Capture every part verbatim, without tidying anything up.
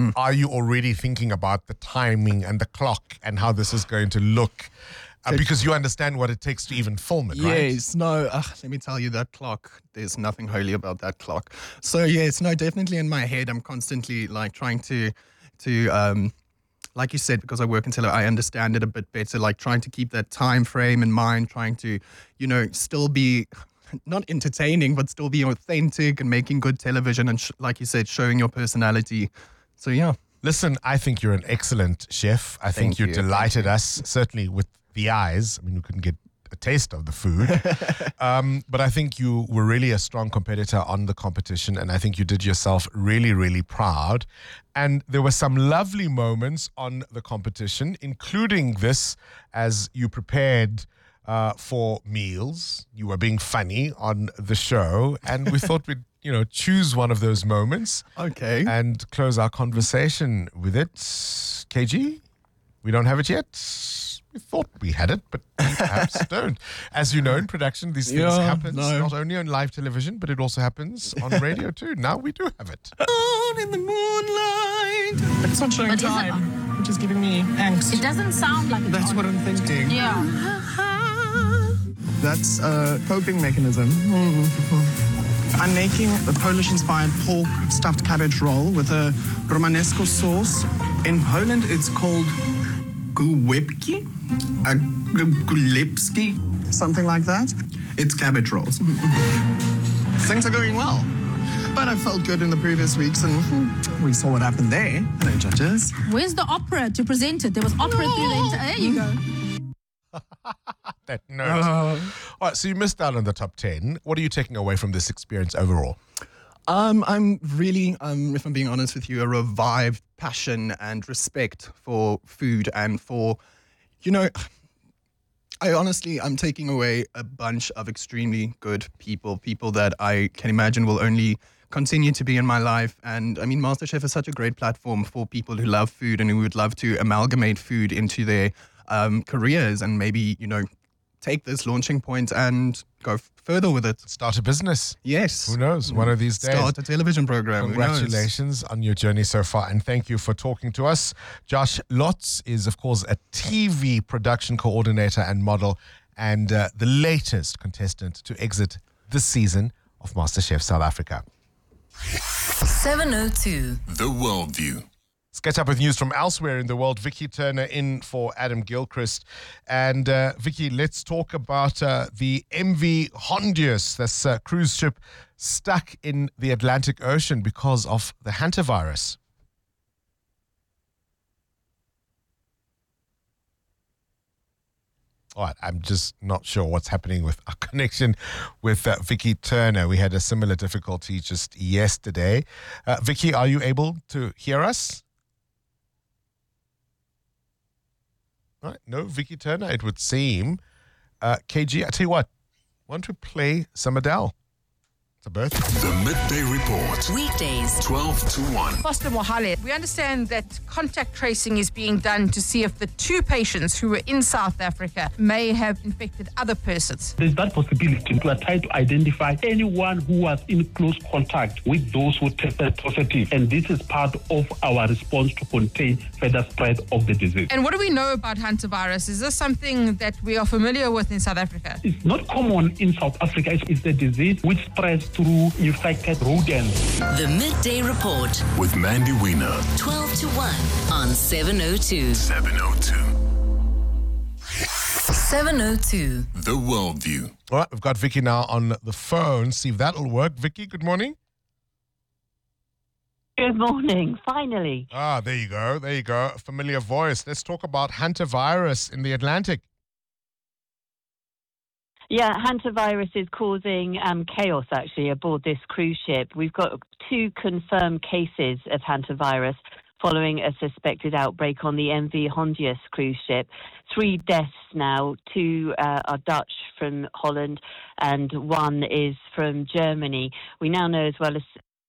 Mm. Are you already thinking about the timing and the clock and how this is going to look? Uh, because you understand what it takes to even film it, right? Yes, no, uh, let me tell you, that clock, there's nothing holy about that clock. So yes, no, definitely in my head, I'm constantly like trying to, to um, like you said, because I work until I understand it a bit better, like trying to keep that time frame in mind, trying to, you know, still be not entertaining, but still be authentic and making good television and, sh- like you said, showing your personality. So yeah. Listen, I think you're an excellent chef. I think Thank you you, delighted us, certainly with the eyes. I mean, we couldn't get a taste of the food. um, but I think you were really a strong competitor on the competition, and I think you did yourself really, really proud. And there were some lovely moments on the competition, including this as you prepared uh, for meals. You were being funny on the show, and we thought we'd, you know, choose one of those moments. Okay. And close our conversation with it. K G, we don't have it yet. We thought we had it, but we perhaps don't. As you know, in production, these things Yeah, happen no. not only on live television, but it also happens on radio too. Now we do have it. On in the moonlight. But it's not showing But is it time, on? which is giving me angst. It doesn't sound like it's That's on. what I'm thinking. Yeah. That's a coping mechanism. I'm making a Polish-inspired pork stuffed cabbage roll with a Romanesco sauce. In Poland, it's called gułebki, a gulipski, something like that. It's cabbage rolls. Things are going well. But I felt good in the previous weeks, and we saw what happened there. Hello, judges. Where's the opera to present it? There was opera through the entire... There you go. That note. Uh, All right, so you missed out on the top ten. What are you taking away from this experience overall? Um, I'm really, um, if I'm being honest with you, a revived passion and respect for food and for, you know, I honestly, I'm taking away a bunch of extremely good people, people that I can imagine will only continue to be in my life. And I mean, MasterChef is such a great platform for people who love food and who would love to amalgamate food into their um, careers and maybe, you know, take this launching point and go f- further with it. Start a business. Yes. Who knows? One of these days. Start a television program. Congratulations on your journey so far, and thank you for talking to us. Josh Lotz is, of course, a T V production coordinator and model, and uh, the latest contestant to exit this season of MasterChef South Africa. seven oh two The Worldview. Let's catch up with news from elsewhere in the world. Vicky Turner in for Adam Gilchrist. And uh, Vicky, let's talk about uh, the M V Hondius, this uh, cruise ship stuck in the Atlantic Ocean because of the hantavirus. All right, I'm just not sure what's happening with our connection with uh, Vicky Turner. We had a similar difficulty just yesterday. Uh, Vicky, are you able to hear us? All right, no Vicky Turner, it would seem. Uh, K G, I tell you what, why don't we play some Adele? It's a birthday. The Midday Report. weekdays twelve to one. Foster Mohale, we understand that contact tracing is being done to see if the two patients who were in South Africa may have infected other persons. There's that possibility. We are trying to identify anyone who was in close contact with those who tested positive. And this is part of our response to contain further spread of the disease. And what do we know about hantavirus? Is this something that we are familiar with in South Africa? It's not common in South Africa. It's, it's the disease which spreads through infected rodents. The Midday Report, With Mandy Wiener. twelve to one on seven oh two. seven oh two. seven oh two. The Worldview. All right, we've got Vicky now on the phone. See if that'll work. Vicky, good morning. Good morning, finally. Ah, there you go. There you go. A familiar voice. Let's talk about hantavirus in the Atlantic. Yeah, hantavirus is causing um, chaos, actually, aboard this cruise ship. We've got two confirmed cases of hantavirus following a suspected outbreak on the M V Hondius cruise ship. Three deaths now. Two uh, are Dutch from Holland and one is from Germany. We now know as well as...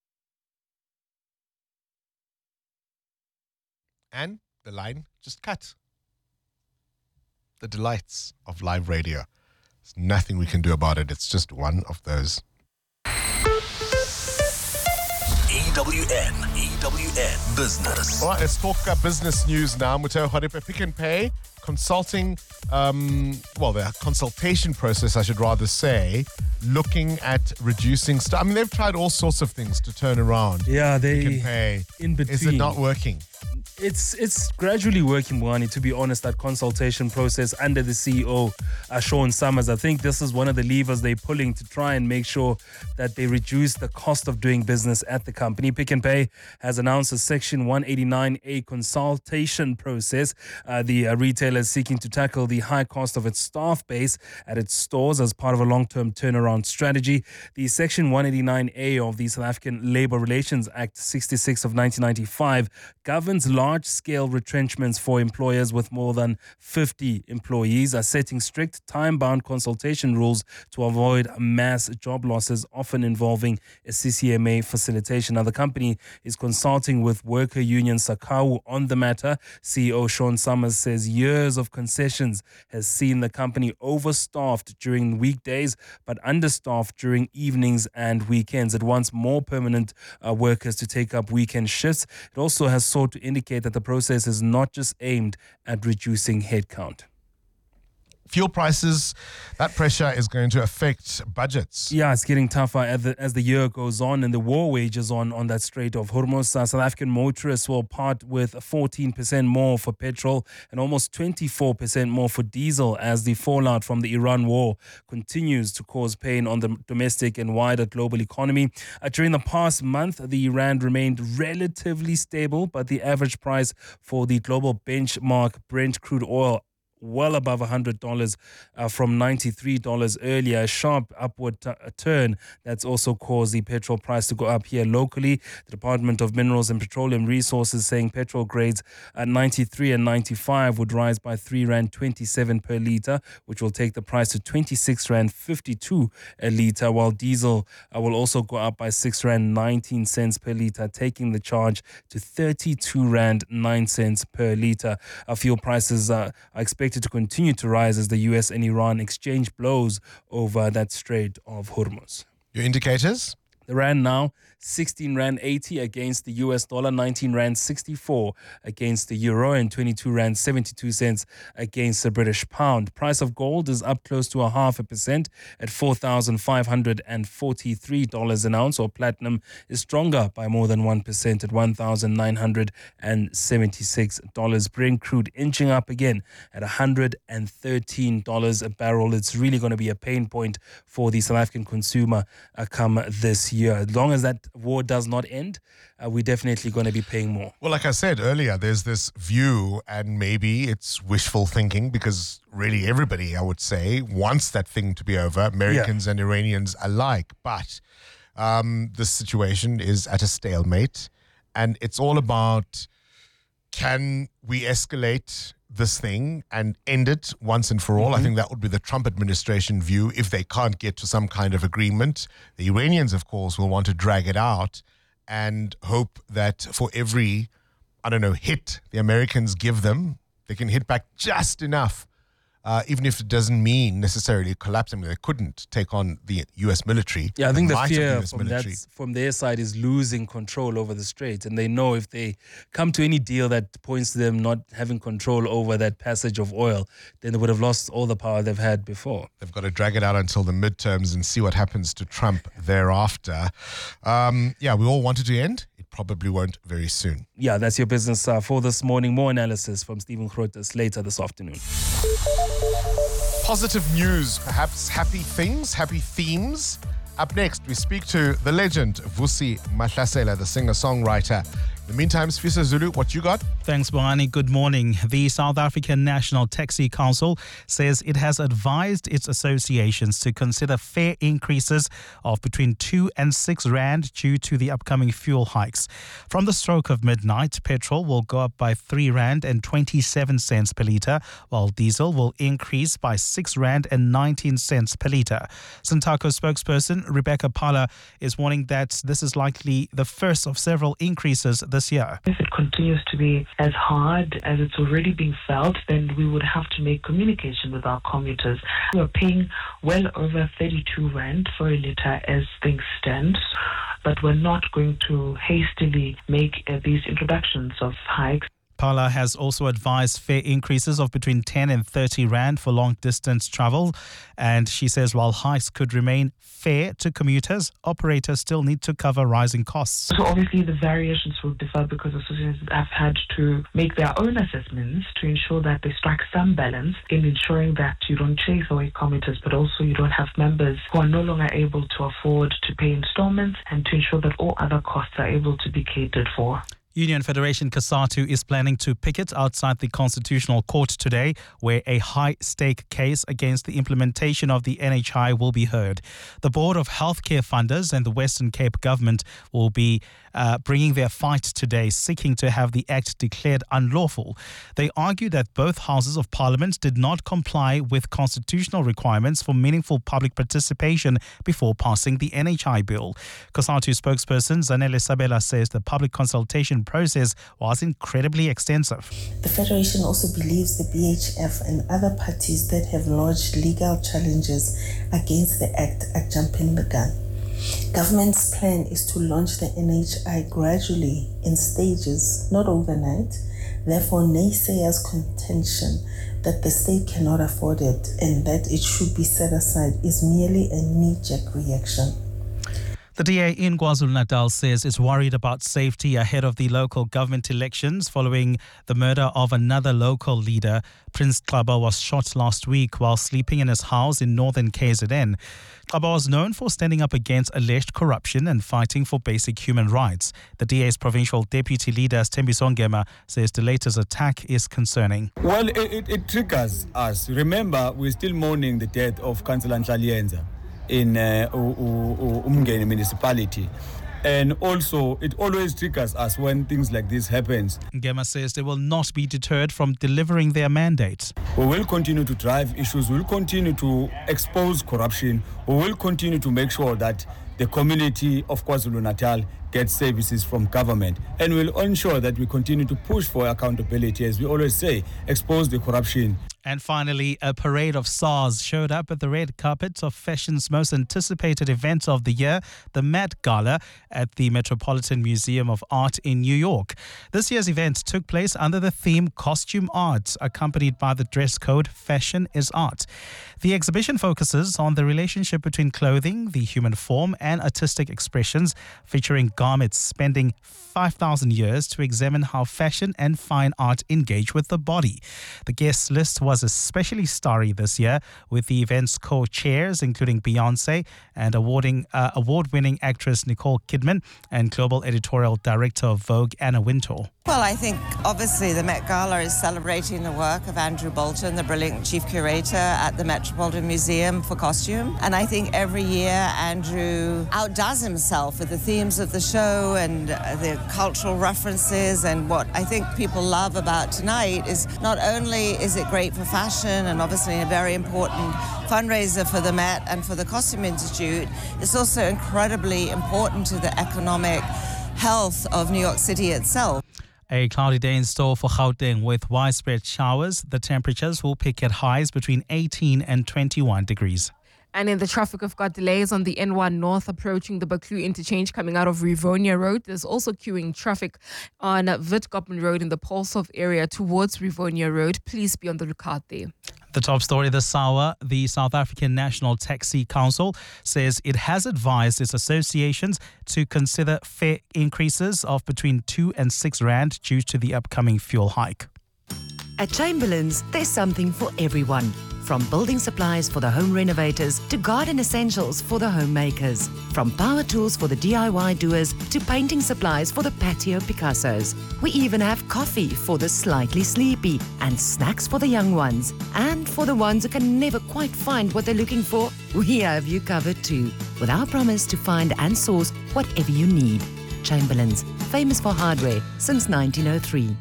And the line just cut. The delights of live radio. There's nothing we can do about it. It's just one of those. A W N, E W N Business. All right, let's talk uh, business news now. Muteo Kharipe, Pick n Pay consulting, um, well, the consultation process, I should rather say, looking at reducing stuff. I mean, they've tried all sorts of things to turn around. Yeah, they Pick n Pay. in between. Is it not working? It's it's gradually working, Moani, to be honest, that consultation process under the C E O, uh, Sean Summers. I think this is one of the levers they're pulling to try and make sure that they reduce the cost of doing business at the company. Pick n Pay has announced a Section one eighty-nine A consultation process. Uh, the uh, retailer is seeking to tackle the high cost of its staff base at its stores as part of a long-term turnaround strategy. The Section one eighty-nine A of the South African Labour Relations Act sixty-six of nineteen ninety-five governs large-scale retrenchments for employers with more than fifty employees, are setting strict time-bound consultation rules to avoid mass job losses, often involving a C C M A facilitation. Now, the company is consulting with worker union SACAWU on the matter. C E O Sean Summers says years of concessions has seen the company overstaffed during weekdays, but understaffed during evenings and weekends. It wants more permanent uh, workers to take up weekend shifts. It also has sought to indicate that the process is not just aimed at reducing headcount. Fuel prices, that pressure is going to affect budgets. Yeah, it's getting tougher as the, as the year goes on and the war wages on, on that Strait of Hormuz. Uh, South African motorists will part with fourteen percent more for petrol and almost twenty-four percent more for diesel as the fallout from the Iran war continues to cause pain on the domestic and wider global economy. Uh, during the past month, the rand remained relatively stable, but the average price for the global benchmark Brent crude oil well above one hundred dollars uh, from ninety-three dollars earlier. A sharp upward t- turn that's also caused the petrol price to go up here locally. The Department of Minerals and Petroleum Resources saying petrol grades at ninety-three and ninety-five would rise by three rand twenty-seven per litre, which will take the price to twenty-six rand fifty-two a litre, while diesel uh, will also go up by six rand nineteen cents per litre, taking the charge to thirty-two rand nine cents per litre. Uh, fuel prices uh, are expected to continue to rise as the U S and Iran exchange blows over that Strait of Hormuz. Your indicators? The rand now sixteen rand eighty against the U S dollar, nineteen rand sixty-four against the euro, and twenty-two rand seventy-two cents against the British pound. Price of gold is up close to a half a percent at four thousand five hundred forty-three dollars an ounce, or platinum is stronger by more than one percent at one thousand nine hundred seventy-six dollars. Brent crude inching up again at one hundred thirteen dollars a barrel. It's really going to be a pain point for the South African consumer uh, come this year. Year. As long as that war does not end, uh, we're definitely going to be paying more. Well, like I said earlier, there's this view, and maybe it's wishful thinking, because really everybody, I would say, wants that thing to be over, Americans yeah. and Iranians alike. But um, this situation is at a stalemate, and it's all about, can we escalate this thing and end it once and for all? Mm-hmm. I think that would be the Trump administration view if they can't get to some kind of agreement. The Iranians, of course, will want to drag it out and hope that for every, I don't know, hit the Americans give them, they can hit back just enough. Uh, even if it doesn't mean necessarily collapsing. They couldn't take on the U S military. Yeah, I think the, the fear the from, that, from their side is losing control over the strait. And they know if they come to any deal that points to them not having control over that passage of oil, then they would have lost all the power they've had before. They've got to drag it out until the midterms and see what happens to Trump thereafter. Um, yeah, we all want it to end. It probably won't very soon. Yeah, that's your business uh, for this morning. More analysis from Stephen Grootes later this afternoon. Positive news, perhaps happy things, happy themes. Up next, we speak to the legend, Vusi Mahlasela, the singer-songwriter. In the meantime, Sfisa Zulu, what you got? Thanks, Bohani. Good morning. The South African National Taxi Council says it has advised its associations to consider fare increases of between two and six rand due to the upcoming fuel hikes. From the stroke of midnight, petrol will go up by three rand and twenty-seven cents per litre, while diesel will increase by six rand and nineteen cents per litre. Santaco spokesperson Rebecca Pala is warning that this is likely the first of several increases this year. If it continues to be as hard as it's already being felt, then we would have to make communication with our commuters. We're paying well over thirty-two rand for a litre as things stand. but we're not going to hastily make uh, these introductions of hikes. Paula has also advised fare increases of between ten and thirty rand for long distance travel. And she says while hikes could remain fair to commuters, operators still need to cover rising costs. So obviously the variations will differ because associations have had to make their own assessments to ensure that they strike some balance in ensuring that you don't chase away commuters, but also you don't have members who are no longer able to afford to pay installments, and to ensure that all other costs are able to be catered for. Union Federation COSATU is planning to picket outside the Constitutional Court today, where a high-stake case against the implementation of the N H I will be heard. The Board of Healthcare Funders and the Western Cape government will be uh, bringing their fight today, seeking to have the Act declared unlawful. They argue that both Houses of Parliament did not comply with constitutional requirements for meaningful public participation before passing the N H I bill. COSATU spokesperson Zanele Sabela says the public consultation process was incredibly extensive. The Federation also believes the B H F and other parties that have lodged legal challenges against the Act are jumping the gun. Government's plan is to launch the N H I gradually in stages, not overnight. Therefore, naysayers' contention that the state cannot afford it and that it should be set aside is merely a knee-jerk reaction. The D A in KwaZulu-Natal says it's worried about safety ahead of the local government elections following the murder of another local leader. Prince Xaba was shot last week while sleeping in his house in northern K Z N. Xaba was known for standing up against alleged corruption and fighting for basic human rights. The D A's provincial deputy leader, Thembiso Ngema, says the latest attack is concerning. Well, it, it, it triggers us. Remember, we're still mourning the death of Councillor Nhlalienza in uh, Umgeni municipality. And also, it always triggers us when things like this happens. Ngema says they will not be deterred from delivering their mandate. We will continue to drive issues. We will continue to expose corruption. We will continue to make sure that the community of KwaZulu-Natal gets services from government. And we'll ensure that we continue to push for accountability. As we always say, expose the corruption. And finally, a parade of stars showed up at the red carpet of fashion's most anticipated event of the year, the Met Gala, at the Metropolitan Museum of Art in New York. This year's event took place under the theme Costume Art, accompanied by the dress code Fashion is Art. The exhibition focuses on the relationship between clothing, the human form, and artistic expressions, featuring garments spanning five thousand years to examine how fashion and fine art engage with the body. The guest list was especially starry this year, with the event's co-chairs including Beyonce and awarding uh, award-winning actress Nicole Kidman and global editorial director of Vogue Anna Wintour. Well, I think obviously the Met Gala is celebrating the work of Andrew Bolton, the brilliant chief curator at the Metropolitan Museum for Costume. And I think every year Andrew outdoes himself with the themes of the show and uh, the cultural references. And what I think people love about tonight is not only is it great for fashion and obviously a very important fundraiser for the Met and for the Costume Institute, it's also incredibly important to the economic health of New York City itself. A cloudy day in store for Gauteng with widespread showers. The temperatures will peak at highs between eighteen and twenty-one degrees. And in the traffic, we've got delays on the N one North approaching the Buccleuch interchange coming out of Rivonia Road. There's also queuing traffic on Witkoppen Road in the Paulshof area towards Rivonia Road. Please be on the lookout there. The top story this hour, the South African National Taxi Council says it has advised its associations to consider fare increases of between two and six rand due to the upcoming fuel hike. At Chamberlain's, there's something for everyone. From building supplies for the home renovators to garden essentials for the homemakers. From power tools for the D I Y doers to painting supplies for the patio Picassos. We even have coffee for the slightly sleepy and snacks for the young ones. And for the ones who can never quite find what they're looking for, we have you covered too. With our promise to find and source whatever you need. Chamberlain's, famous for hardware since nineteen oh three.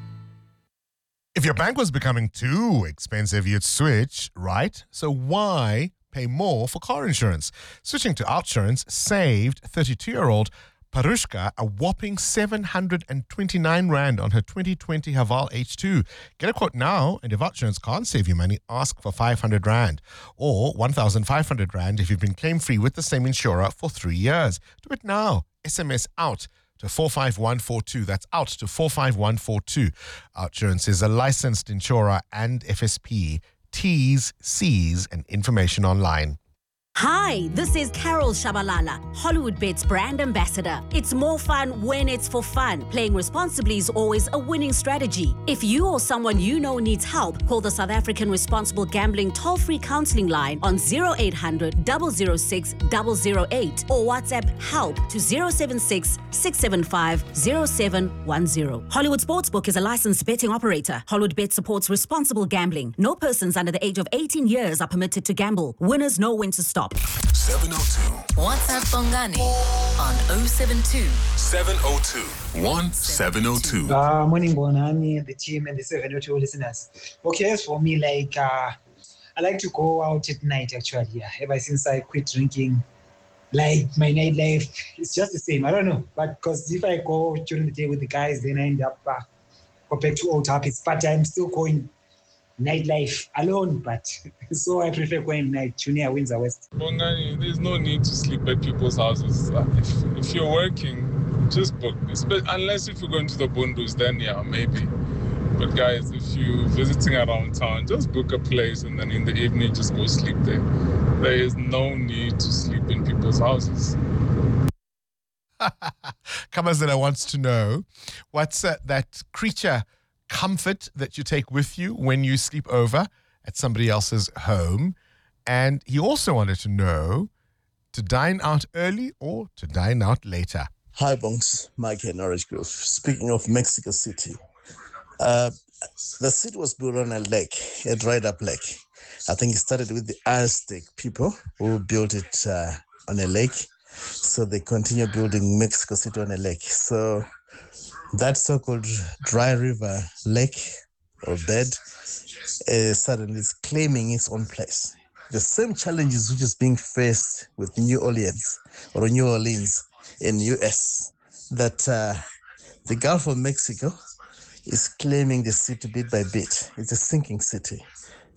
If your bank was becoming too expensive, you'd switch, right? So why pay more for car insurance? Switching to Outsurance saved thirty-two-year-old Parushka a whopping seven hundred twenty-nine rand on her twenty twenty Haval H two. Get a quote now, and if Outsurance can't save you money, ask for five hundred rand or one thousand five hundred rand if you've been claim-free with the same insurer for three years. Do it now. S M S out to four five one four two. That's out to four five one four two. Outsurance is a licensed insurer and F S P. T's, C's, and information online. Hi, this is Carol Shabalala, Hollywood Bet's brand ambassador. It's more fun when it's for fun. Playing responsibly is always a winning strategy. If you or someone you know needs help, call the South African Responsible Gambling toll-free counseling line on zero eight hundred, double oh six, double oh eight or WhatsApp help to zero seven six, six seven five, zero seven one zero. Hollywood Sportsbook is a licensed betting operator. Hollywood Bet supports responsible gambling. No persons under the age of eighteen years are permitted to gamble. Winners know when to stop. seven oh two. WhatsApp Bongani on oh seven two. seven oh two. one seven oh two. Uh, morning, Bonani, the team, and the seven oh two listeners. Okay, as for me, like, uh, I like to go out at night, actually. Yeah. Ever since I quit drinking, like, my nightlife is just the same. I don't know. But because if I go during the day with the guys, then I end up uh, go back to old habits. But I'm still going nightlife alone, but so I prefer going night. Junior Windsor West. Bongani, there's no need to sleep at people's houses. Uh, if, if you're working, just book. Unless if you're going to the Bundus, then yeah, maybe. But guys, if you're visiting around town, just book a place and then in the evening just go sleep there. There is no need to sleep in people's houses. Kamazela wants to know, what's uh, that creature comfort that you take with you when you sleep over at somebody else's home? And he also wanted to know, to dine out early or to dine out later. Hi, Bonks. Mike here, Norwich Grove. Speaking of Mexico City, uh, the city was built on a lake, a dried up lake. I think it started with the Aztec people who built it uh, on a lake. So they continue building Mexico City on a lake. So that so-called dry river lake or bed uh, suddenly is claiming its own place. The same challenges which is being faced with New Orleans or New Orleans in U S, that uh, the Gulf of Mexico is claiming the city bit by bit. It's a sinking city.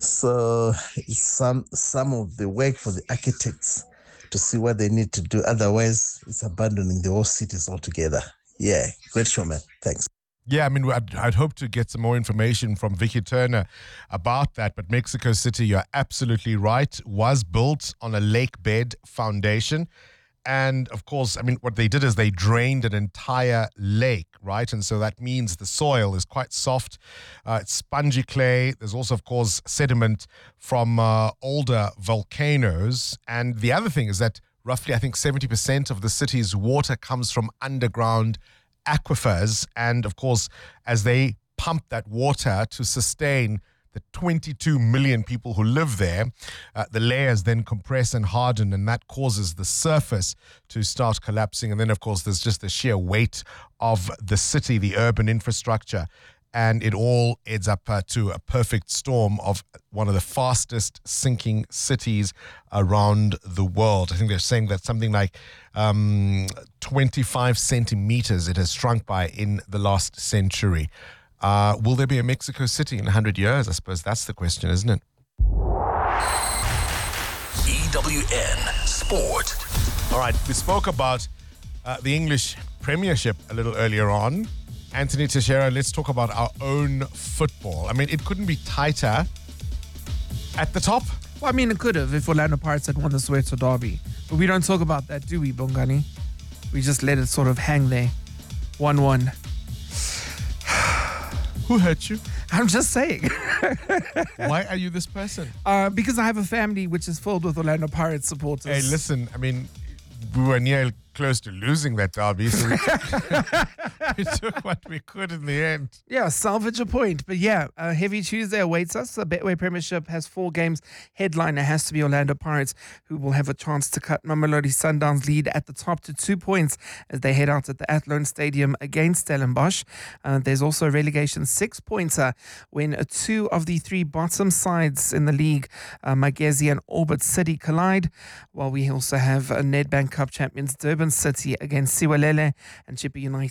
So it's some, some of the work for the architects to see what they need to do. Otherwise, it's abandoning the whole cities altogether. Yeah, great show, man. Thanks. Yeah, I mean, I'd, I'd hope to get some more information from Vicky Turner about that. But Mexico City, you're absolutely right, was built on a lake bed foundation. And of course, I mean, what they did is they drained an entire lake, right? And so that means the soil is quite soft. Uh, it's spongy clay. There's also, of course, sediment from uh, older volcanoes. And the other thing is that roughly, I think, seventy percent of the city's water comes from underground aquifers. And of course, as they pump that water to sustain the twenty-two million people who live there, uh, the layers then compress and harden, and that causes the surface to start collapsing. And then, of course, there's just the sheer weight of the city, the urban infrastructure. And it all adds up uh, to a perfect storm of one of the fastest sinking cities around the world. I think they're saying that something like um, twenty-five centimeters it has shrunk by in the last century. Uh, will there be a Mexico City in one hundred years? I suppose that's the question, isn't it? E W N Sport. All right, we spoke about uh, the English Premiership a little earlier on. Anthony Teixeira, let's talk about our own football. I mean, it couldn't be tighter at the top. Well, I mean, it could have if Orlando Pirates had won the Soweto Derby. But we don't talk about that, do we, Bongani? We just let it sort of hang there. one one. Who hurt you? I'm just saying. Why are you this person? Uh, because I have a family which is filled with Orlando Pirates supporters. Hey, listen, I mean, we were near close to losing that derby, so we took, we took what we could in the end. Yeah, salvage a point. But yeah, a heavy Tuesday awaits us. The Betway Premiership has four games. Headliner has to be Orlando Pirates, who will have a chance to cut Mamelodi Sundowns' lead at the top to two points as they head out at the Athlone Stadium against Stellenbosch. Uh, there's also a relegation six-pointer when uh, two of the three bottom sides in the league, uh, Magezi and Orbit City, collide, while we also have a Nedbank Cup champions Durban City against Siwalele and Chippa United up against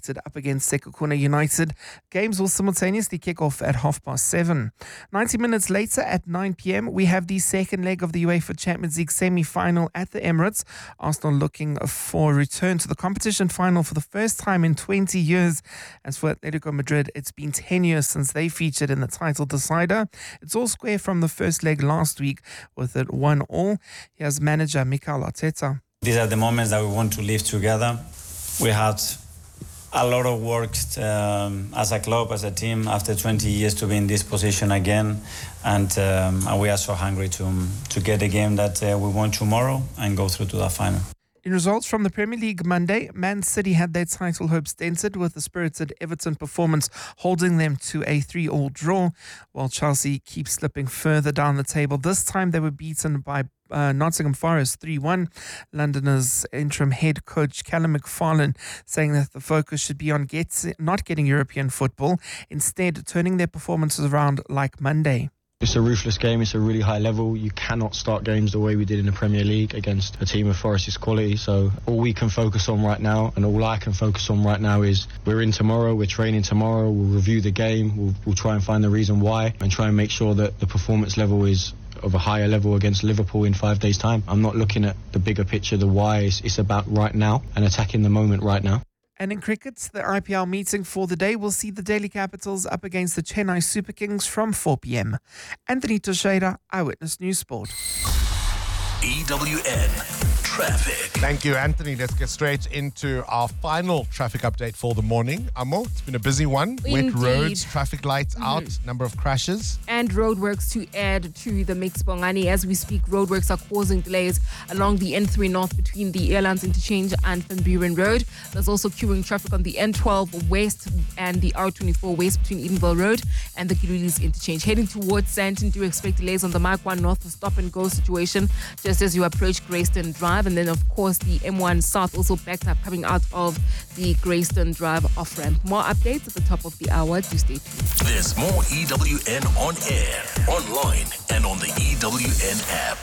against Sekhukhune United. Games will simultaneously kick off at half past seven. ninety minutes later at nine p.m, we have the second leg of the UEFA Champions League semi-final at the Emirates. Arsenal looking for a return to the competition final for the first time in twenty years. As for Atletico Madrid, it's been ten years since they featured in the title decider. It's all square from the first leg last week with it one all. Here's manager Mikel Arteta. These are the moments that we want to live together. We had a lot of work um, as a club, as a team, after twenty years to be in this position again. And, um, and we are so hungry to, to get a game that uh, we want tomorrow and go through to the final. In results from the Premier League Monday, Man City had their title hopes dented with the spirited Everton performance holding them to a three all draw, while Chelsea keeps slipping further down the table. This time they were beaten by uh, Nottingham Forest three one. Londoners interim head coach Callum McFarlane saying that the focus should be on get, not getting European football, instead turning their performances around like Monday. It's a ruthless game. It's a really high level. You cannot start games the way we did in the Premier League against a team of Forest's quality. So all we can focus on right now, and all I can focus on right now, is we're in tomorrow, we're training tomorrow, we'll review the game, we'll, we'll try and find the reason why, and try and make sure that the performance level is of a higher level against Liverpool in five days' time. I'm not looking at the bigger picture, the why. It's, it's about right now and attacking the moment right now. And in cricket, the I P L meeting for the day will see the Delhi Capitals up against the Chennai Super Kings from four p.m. Anthony Teixeira, Eyewitness News Sport. E W N Traffic. Thank you, Anthony. Let's get straight into our final traffic update for the morning. Amo, it's been a busy one. Indeed. Wet roads, traffic lights Mm-hmm. out, number of crashes. And roadworks to add to the mix, Bongani. As we speak, roadworks are causing delays along the N three North between the Airlines Interchange and Van Buren Road. There's also queuing traffic on the N twelve West and the R twenty-four West between Edenville Road and the Gilulis Interchange. Heading towards Sandton, do expect delays on the Mark one North stop and go situation just as you approach Greyston Drive. And then, of course, the M one South also backed up coming out of the Greyston Drive off-ramp. More updates at the top of the hour. Do stay tuned. There's more E W N on air, online, and on the E W N app.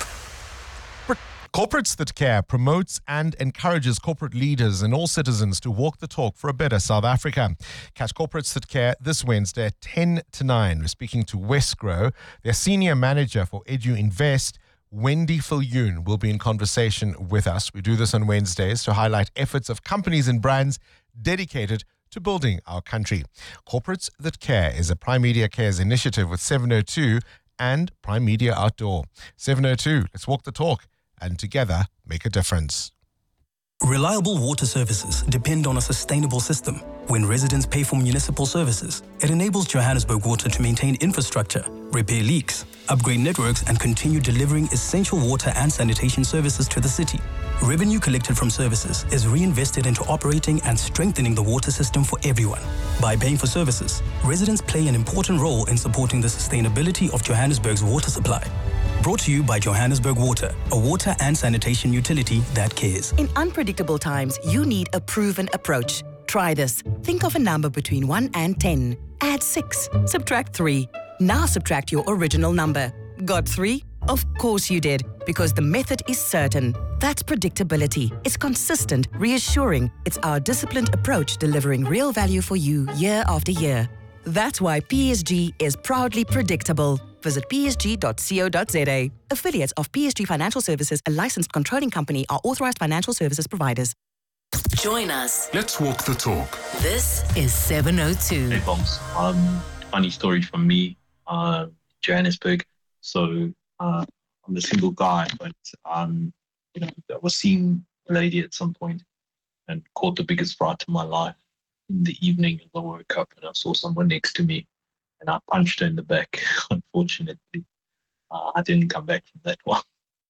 Corporates That Care promotes and encourages corporate leaders and all citizens to walk the talk for a better South Africa. Catch Corporates That Care this Wednesday at ten to nine. We're speaking to Westgrow. Their senior manager for Edu Invest, Wendy Viljoen, will be in conversation with us. We do this on Wednesdays to highlight efforts of companies and brands dedicated to building our country. Corporates That Care is a Prime Media Cares initiative with seven oh two and Prime Media Outdoor. seven oh two, let's walk the talk and together make a difference. Reliable water services depend on a sustainable system. When residents pay for municipal services, it enables Johannesburg Water to maintain infrastructure, repair leaks, upgrade networks, and continue delivering essential water and sanitation services to the city. Revenue collected from services is reinvested into operating and strengthening the water system for everyone. By paying for services, residents play an important role in supporting the sustainability of Johannesburg's water supply. Brought to you by Johannesburg Water, a water and sanitation utility that cares. In unpredictable times, you need a proven approach. Try this. Think of a number between one and ten. Add six. Subtract three. Now subtract your original number. Got three? Of course you did, because the method is certain. That's predictability. It's consistent, reassuring. It's our disciplined approach delivering real value for you year after year. That's why P S G is proudly predictable. Visit p s g dot co dot z a. Affiliates of P S G Financial Services, a licensed controlling company, are authorized financial services providers. Join us. Let's walk the talk. This is seven oh two. Hey, bombs. Um, funny story from me, uh, Johannesburg. So uh, I'm a single guy, but um, you know, I was seeing a lady at some point and caught the biggest fright of my life. In the evening, I woke up and I saw someone next to me, and I punched her in the back. Unfortunately, uh, I didn't come back from that one.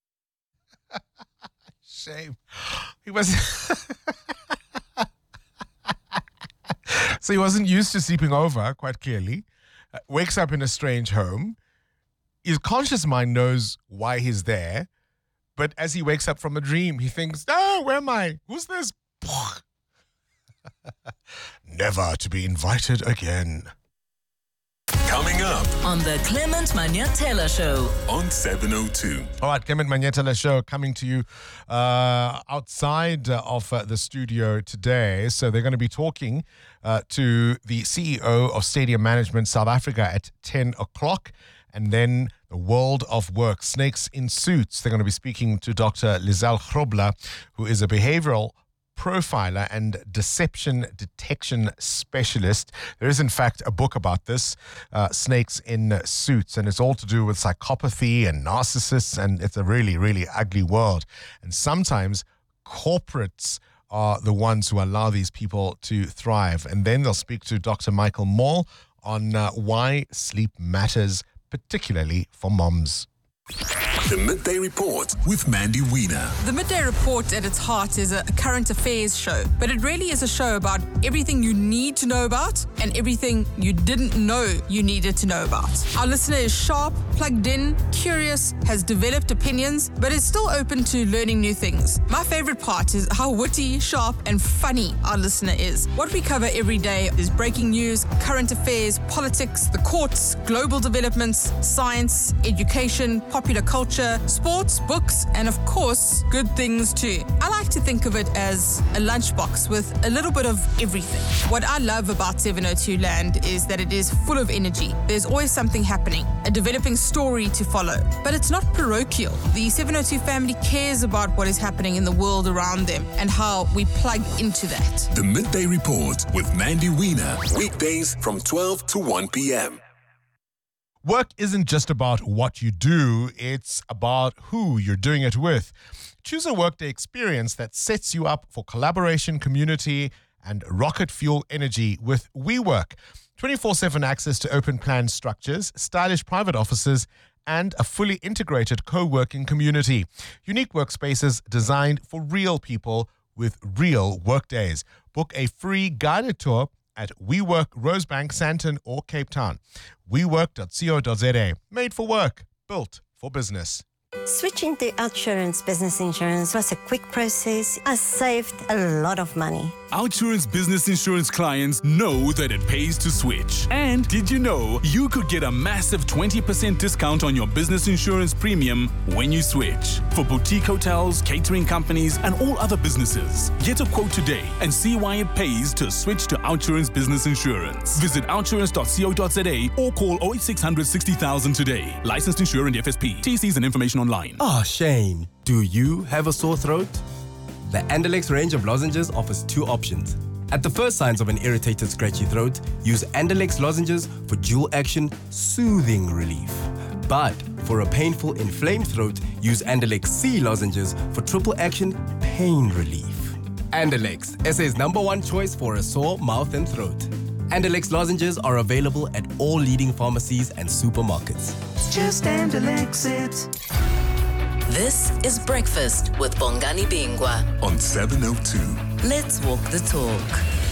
Shame. He was. So he wasn't used to sleeping over, quite clearly. Uh, wakes up in a strange home. His conscious mind knows why he's there. But as he wakes up from a dream, he thinks, oh, where am I? Who's this? Never to be invited again. Coming up, on the Clement Manyatela Show on seven oh two. All right, Clement Manyatela Show coming to you uh, outside of uh, the studio today. So they're going to be talking uh, to the C E O of Stadium Management South Africa at ten o'clock. And then the world of work, snakes in suits. They're going to be speaking to Doctor Lizelle Grobler, who is a behavioral profiler and deception detection specialist. There is, in fact, a book about this, uh, Snakes in Suits, and it's all to do with psychopathy and narcissists, and it's a really, really ugly world. And sometimes corporates are the ones who allow these people to thrive. And then they'll speak to Doctor Michael Moore on uh, why sleep matters, particularly for moms. The Midday Report with Mandy Wiener. The Midday Report at its heart is a current affairs show, but it really is a show about everything you need to know about and everything you didn't know you needed to know about. Our listener is sharp, plugged in, curious, has developed opinions, but is still open to learning new things. My favorite part is how witty, sharp, and funny our listener is. What we cover every day is breaking news, current affairs, politics, the courts, global developments, science, education, popular culture, sports, books, and of course, good things too. I like to think of it as a lunchbox with a little bit of everything. What I love about seven oh two Land is that it is full of energy. There's always something happening, a developing story to follow. But it's not parochial. The seven oh two family cares about what is happening in the world around them and how we plug into that. The Midday Report with Mandy Wiener. Weekdays from twelve to one p.m. Work isn't just about what you do, it's about who you're doing it with. Choose a workday experience that sets you up for collaboration, community, and rocket fuel energy with WeWork. twenty-four seven access to open plan structures, stylish private offices, and a fully integrated co-working community. Unique workspaces designed for real people with real workdays. Book a free guided tour at WeWork, Rosebank, Sandton, or Cape Town. WeWork dot co dot za. Made for work, built for business. Switching to Outsurance Business Insurance was a quick process. I saved a lot of money. Outsurance Business Insurance clients know that it pays to switch. And did you know you could get a massive twenty percent discount on your business insurance premium when you switch? For boutique hotels, catering companies, and all other businesses. Get a quote today and see why it pays to switch to Outsurance Business Insurance. Visit outsurance dot co dot za or call oh eight six hundred sixty thousand today. Licensed insurer and F S P. T Cs and information online. Oh, Shane, do you have a sore throat? The Andalex range of lozenges offers two options. At the first signs of an irritated, scratchy throat, use Andalex lozenges for dual action, soothing relief. But for a painful, inflamed throat, use Andalex C lozenges for triple action, pain relief. Andalex, S A's number one choice for a sore mouth and throat. Andalex lozenges are available at all leading pharmacies and supermarkets. Just Andalex it. This is Breakfast with Bongani Bingwa on seven oh two. Let's walk the talk.